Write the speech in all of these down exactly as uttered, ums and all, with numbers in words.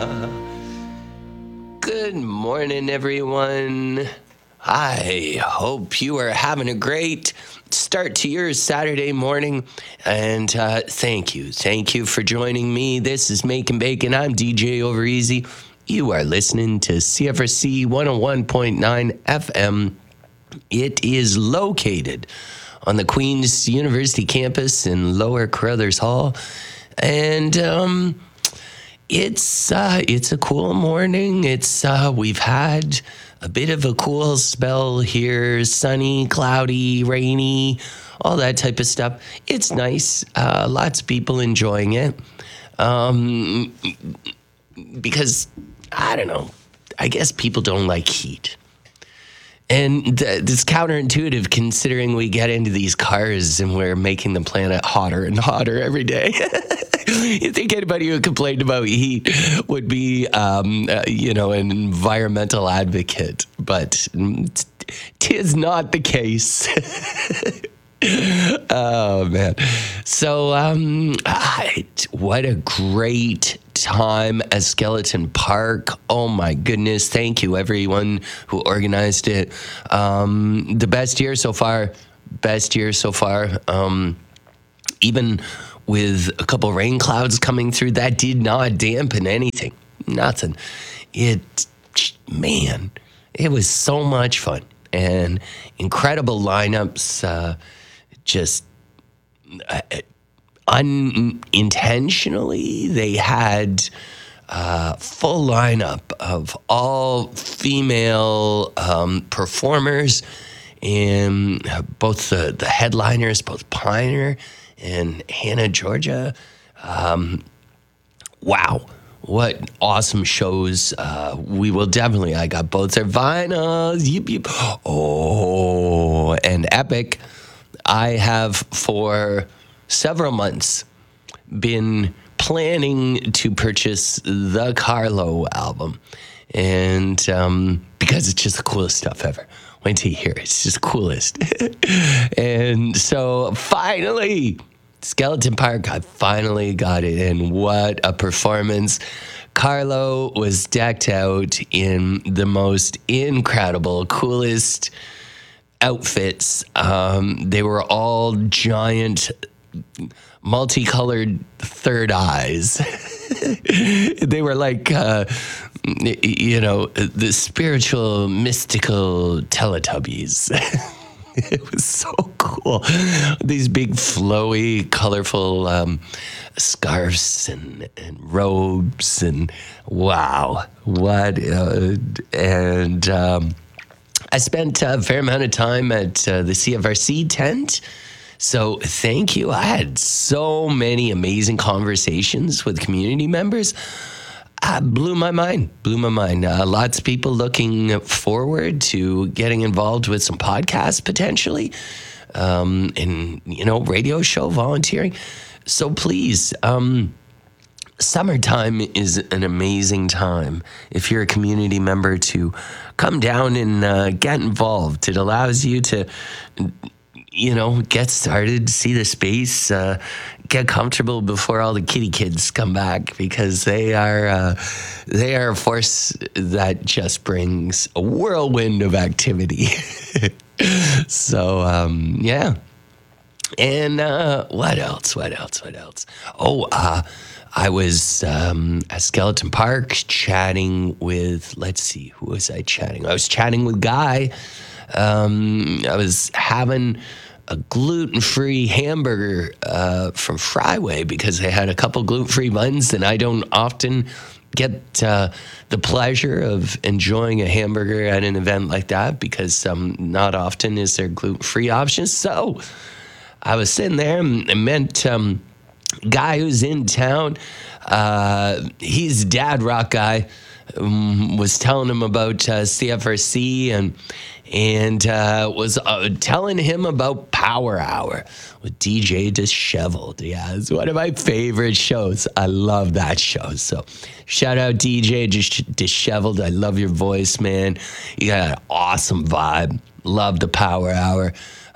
Good morning, everyone. I hope you are having a great start to your Saturday morning. And uh, thank you. Thank you for joining me. This is Making Bacon. I'm D J Overeasy. You are listening to C F R C one oh one point nine F M. It is located on the Queen's University campus in Lower Carruthers Hall. And, um... It's uh, it's a cool morning. It's uh, we've had a bit of a cool spell here, sunny, cloudy, rainy, all that type of stuff. It's nice. Uh, lots of people enjoying it. Um, because I don't know. I guess people don't like heat. And th- it's counterintuitive considering we get into these cars and we're making the planet hotter and hotter every day. You think anybody who complained about heat would be, um, uh, you know, an environmental advocate, but tis not the case. Oh, man. So, um, I, what a great time at Skeleton Park. Oh, my goodness. Thank you, everyone who organized it. Um, the best year so far. Best year so far. Um, even with a couple rain clouds coming through, that did not dampen anything. Nothing. It, man, it was so much fun and incredible lineups. Uh, just uh, unintentionally, they had a full lineup of all female um, performers, and both the, the headliners, both Pioneer and Hannah Georgia. Um, wow, what awesome shows. Uh, we will definitely, I got both their vinyls. Yip, yip. Oh, and Epic. I have for several months been planning to purchase the Carlo album. And um, because it's just the coolest stuff ever. Wait till you hear it. It's just the coolest. And so finally, Skeleton Park, I finally got it. And what a performance. Carlo was decked out in the most incredible, coolest outfits. Um, they were all giant, multicolored third eyes. They were like, uh, you know, the spiritual, mystical Teletubbies. It was so cool. These big, flowy, colorful um, scarves and, and robes, and wow, what? Uh, and um, I spent a fair amount of time at uh, the C F R C tent. So thank you. I had so many amazing conversations with community members. Uh, blew my mind, blew my mind. Uh, lots of people looking forward to getting involved with some podcasts potentially, um, and, you know, radio show volunteering. So please, um, summertime is an amazing time if you're a community member to come down and uh, get involved. It allows you to, you know, get started, see the space, uh, get comfortable before all the kitty kids come back, because they are uh, they are a force that just brings a whirlwind of activity. So um, yeah, and uh, what else? What else? What else? Oh, uh, I was um, at Skeleton Park chatting with. Let's see, who was I chatting? I was chatting with Guy. Um, I was having a gluten-free hamburger uh, from Fryway because they had a couple gluten-free buns, and I don't often get uh, the pleasure of enjoying a hamburger at an event like that because um, not often is there gluten-free options. So I was sitting there and met um, a guy who's in town. Uh, he's a dad rock guy. Um, was telling him about uh, C F R C and and uh, was uh, telling him about Power Hour with D J Disheveled. Yeah, it's one of my favorite shows. I love that show. So shout out D J Dis- Disheveled. I love your voice, man. You got an awesome vibe. Love the Power Hour.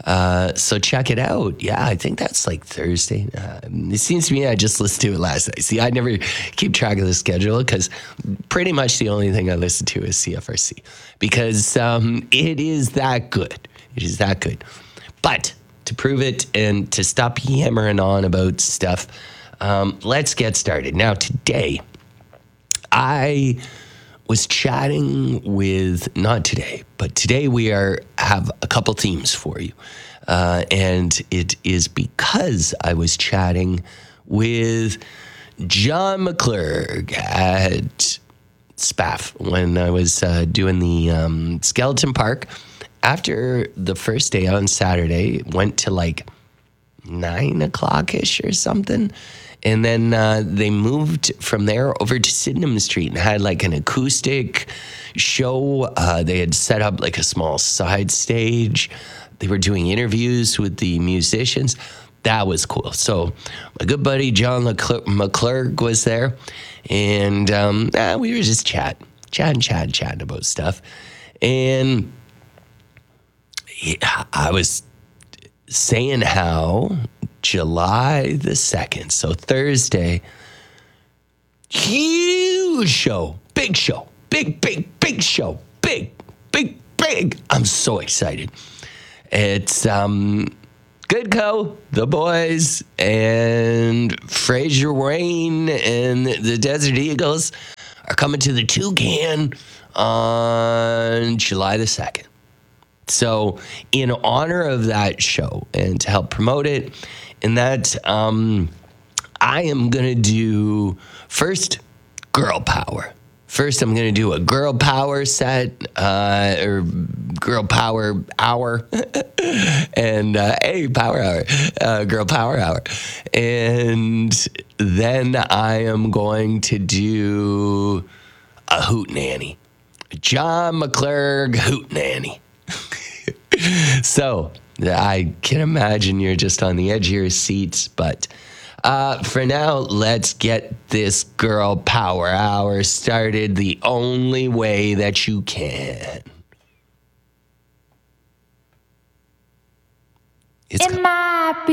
Uh, so check it out. Yeah, I think that's like Thursday. Uh, it seems to me I just listened to it last night. See, I never keep track of the schedule because pretty much the only thing I listen to is C F R C because um, it is that good. It is that good. But to prove it and to stop yammering on about stuff, um, let's get started. Now, today, I was chatting with, not today, but today we are have a couple themes for you. Uh, and it is because I was chatting with John McClurg at SPAF when I was uh, doing the um, Skeleton Park. After the first day on Saturday, went to like nine o'clock-ish or something. And then uh, they moved from there over to Sydenham Street and had like an acoustic show. Uh, they had set up like a small side stage. They were doing interviews with the musicians. That was cool. So my good buddy John McClurg was there. And um, eh, we were just chatting, chatting, chatting, chatting about stuff. And yeah, I was saying how July the second, so Thursday, huge show, big show, big, big, big show, big, big, big. I'm so excited. It's um, Goodco, the boys, and Fraser Wayne and the Desert Eagles are coming to the Toucan on July the second. So in honor of that show and to help promote it, in that um, I am going to do first girl power. First, I'm going to do a girl power set uh, or girl power hour and uh, a power hour, uh, girl power hour. And then I am going to do a hootenanny. John McClurg hootenanny. So I can imagine you're just on the edge of your seats, but uh, for now, let's get this girl power hour started the only way that you can. It's it might be